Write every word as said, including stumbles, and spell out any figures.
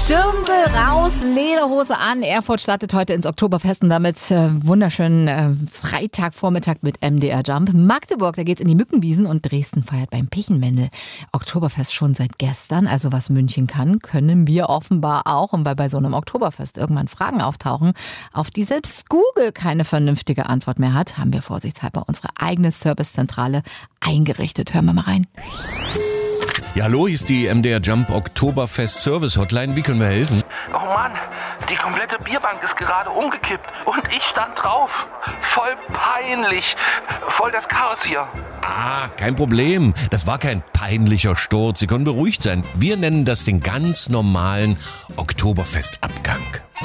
Dümpel raus, Lederhose an. Erfurt startet heute ins Oktoberfest und damit äh, wunderschönen äh, Freitagvormittag mit M D R Jump. Magdeburg, da geht's in die Mückenwiesen und Dresden feiert beim Pichenmendel Oktoberfest schon seit gestern. Also was München kann, können wir offenbar auch. Und weil bei so einem Oktoberfest irgendwann Fragen auftauchen, auf die selbst Google keine vernünftige Antwort mehr hat, haben wir vorsichtshalber unsere eigene Servicezentrale eingerichtet. Hören wir mal rein. Ja, hallo, hier ist die M D R Jump Oktoberfest Service Hotline. Wie können wir helfen? Oh Mann, die komplette Bierbank ist gerade umgekippt und ich stand drauf. Voll peinlich. Voll das Chaos hier. Ah, kein Problem. Das war kein peinlicher Sturz. Sie können beruhigt sein. Wir nennen das den ganz normalen Oktoberfestabgang.